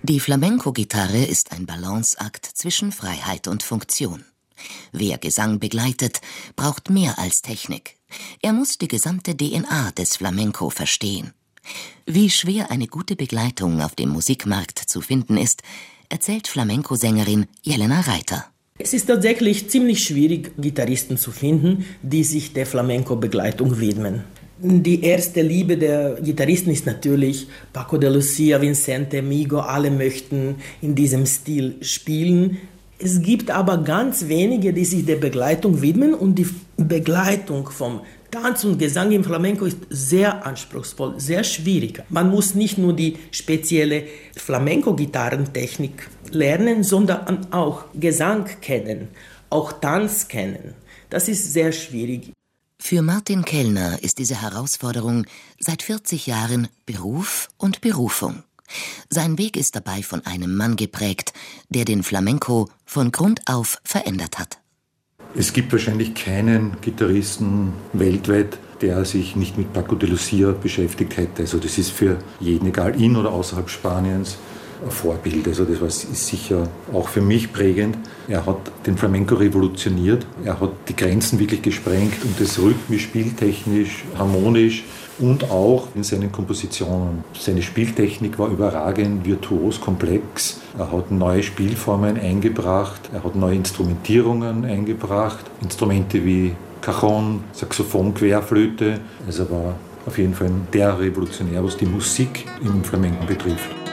Die Flamenco-Gitarre ist ein Balanceakt zwischen Freiheit und Funktion. Wer Gesang begleitet, braucht mehr als Technik. Er muss die gesamte DNA des Flamenco verstehen. Wie schwer eine gute Begleitung auf dem Musikmarkt zu finden ist, erzählt Flamenco-Sängerin Jelena Reiter. Es ist tatsächlich ziemlich schwierig, Gitarristen zu finden, die sich der Flamenco-Begleitung widmen. Die erste Liebe der Gitarristen ist natürlich Paco de Lucia, Vicente, Migo, alle möchten in diesem Stil spielen. Es gibt aber ganz wenige, die sich der Begleitung widmen, und die Begleitung vom Tanz und Gesang im Flamenco ist sehr anspruchsvoll, sehr schwierig. Man muss nicht nur die spezielle Flamenco-Gitarrentechnik lernen, sondern auch Gesang kennen, auch Tanz kennen. Das ist sehr schwierig. Für Martin Kellner ist diese Herausforderung seit 40 Jahren Beruf und Berufung. Sein Weg ist dabei von einem Mann geprägt, der den Flamenco von Grund auf verändert hat. Es gibt wahrscheinlich keinen Gitarristen weltweit, der sich nicht mit Paco de Lucia beschäftigt hätte. Also das ist für jeden, egal in oder außerhalb Spaniens, ein Vorbild. Also das ist sicher auch für mich prägend. Er hat den Flamenco revolutioniert. Er hat die Grenzen wirklich gesprengt und das rhythmisch, spieltechnisch, harmonisch und auch in seinen Kompositionen. Seine Spieltechnik war überragend, virtuos, komplex. Er hat neue Spielformen eingebracht. Er hat neue Instrumentierungen eingebracht. Instrumente wie Cajon, Saxophon, Querflöte. Also er war auf jeden Fall der Revolutionär, was die Musik im Flamenco betrifft.